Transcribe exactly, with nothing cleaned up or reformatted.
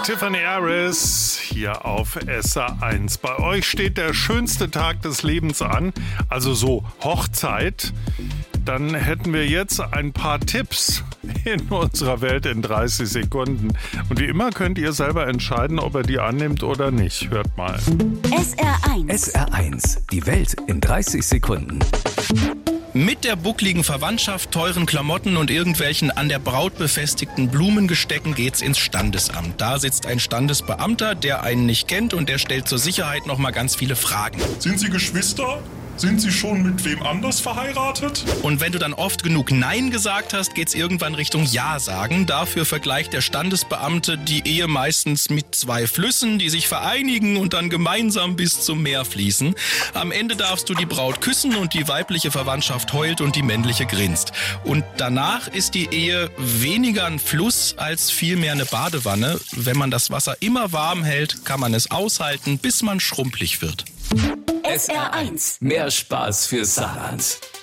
Tiffany Harris hier auf S R eins. Bei euch steht der schönste Tag des Lebens an, also so Hochzeit. Dann hätten wir jetzt ein paar Tipps in unserer Welt in dreißig Sekunden. Und wie immer könnt ihr selber entscheiden, ob ihr die annimmt oder nicht. Hört mal. S R eins. S R eins, die Welt in dreißig Sekunden. Mit der buckligen Verwandtschaft, teuren Klamotten und irgendwelchen an der Braut befestigten Blumengestecken geht's ins Standesamt. Da sitzt ein Standesbeamter, der einen nicht kennt und der stellt zur Sicherheit noch mal ganz viele Fragen. Sind Sie Geschwister? Sind Sie schon mit wem anders verheiratet? Und wenn du dann oft genug Nein gesagt hast, geht's irgendwann Richtung Ja sagen. Dafür vergleicht der Standesbeamte die Ehe meistens mit zwei Flüssen, die sich vereinigen und dann gemeinsam bis zum Meer fließen. Am Ende darfst du die Braut küssen und die weibliche Verwandtschaft heult und die männliche grinst. Und danach ist die Ehe weniger ein Fluss als vielmehr eine Badewanne. Wenn man das Wasser immer warm hält, kann man es aushalten, bis man schrumpelig wird. S R eins, mehr Spaß für Saarland.